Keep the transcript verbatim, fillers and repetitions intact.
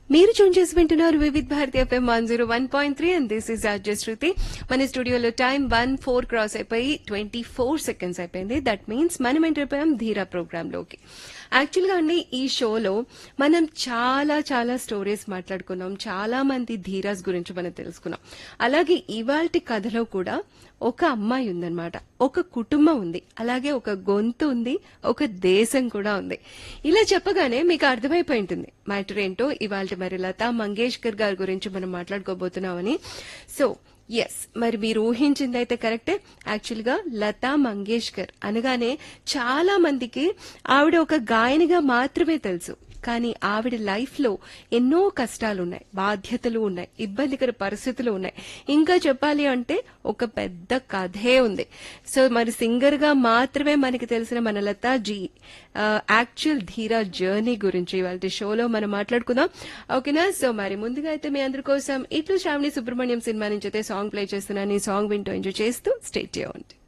మీరు ట్యూన్ చేసి వింటున్నారు Vividh Bharati FM one zero one point three and this is RJ శృతి. మన స్టూడియోలో టైం వన్ ఫోర్ క్రాస్ అయిపోయి ట్వంటీ ఫోర్ సెకండ్స్ అయిపోయింది. దట్ మీన్స్ మనం ఎంటర్పోయాం ధీరా ప్రోగ్రామ్ లోకి. యాక్చువల్ గా అండి ఈ షోలో మనం చాలా చాలా స్టోరీస్ మాట్లాడుకున్నాం, చాలా మంది ధీరాస్ గురించి మనం తెలుసుకున్నాం. అలాగే ఇవాల్టి కథలో కూడా ఒక అమ్మాయి ఉందన్నమాట, ఒక కుటుంబం ఉంది, అలాగే ఒక గొంతు ఉంది, ఒక దేశం కూడా ఉంది. ఇలా చెప్పగానే మీకు అర్థమైపోయి ఉంటుంది మ్యాటర్ ఏంటో. ఇవాళ మరి లతా మంగేష్కర్ గారి గురించి మనం మాట్లాడుకోబోతున్నామని. సో ఎస్, మరి మీరు ఊహించింది అయితే కరెక్టే. యాక్చువల్ గా లతా మంగేష్కర్ అనగానే చాలా మందికి ఆవిడ ఒక గాయనిగా మాత్రమే తెలుసు. కానీ ఆవిడ లైఫ్ లో ఎన్నో కష్టాలున్నాయి, బాధ్యతలు ఉన్నాయి, ఇబ్బందికర పరిస్థితులు ఉన్నాయి. ఇంకా చెప్పాలి అంటే ఒక పెద్ద కథే ఉంది. సో మరి సింగర్ గా మాత్రమే మనకి తెలిసిన మన లతాజీ యాక్చువల్ ధీరా జర్నీ గురించి ఇవాళ షోలో మనం మాట్లాడుకుందాం, ఓకేనా? సో మరి ముందుగా అయితే మీ అందరి కోసం ఇట్లు శ్రావణి సుబ్రహ్మణ్యం సినిమా నుంచి అయితే సాంగ్ ప్లే చేస్తున్నాను. ఈ సాంగ్ వింటూ ఎంజాయ్ చేస్తూ స్టే ట్యూన్డ్.